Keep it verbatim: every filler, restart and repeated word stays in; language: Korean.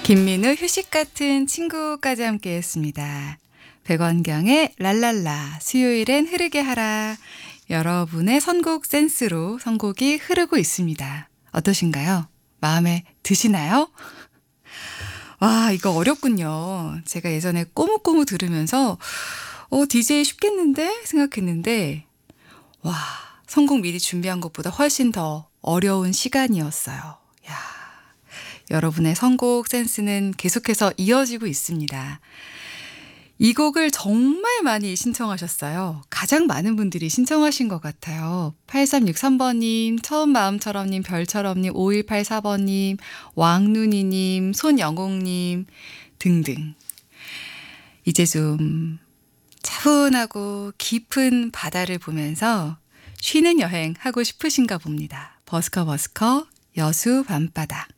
김민우 휴식 같은 친구까지 함께 했습니다. 백원경의 랄랄라 수요일엔 흐르게 하라. 여러분의 선곡 센스로 선곡이 흐르고 있습니다. 어떠신가요? 마음에 드시나요? 와, 이거 어렵군요. 제가 예전에 꼬무꼬무 들으면서 어, 디제이 쉽겠는데? 생각했는데 와, 선곡 미리 준비한 것보다 훨씬 더 어려운 시간이었어요. 야, 여러분의 선곡 센스는 계속해서 이어지고 있습니다. 이 곡을 정말 많이 신청하셨어요. 가장 많은 분들이 신청하신 것 같아요. 팔삼육삼 번님, 처음 마음처럼님, 별처럼님, 오일팔사 번님, 왕눈이님, 손영옥님 등등. 이제 좀 차분하고 깊은 바다를 보면서 쉬는 여행 하고 싶으신가 봅니다. 버스커 버스커 여수 밤바다.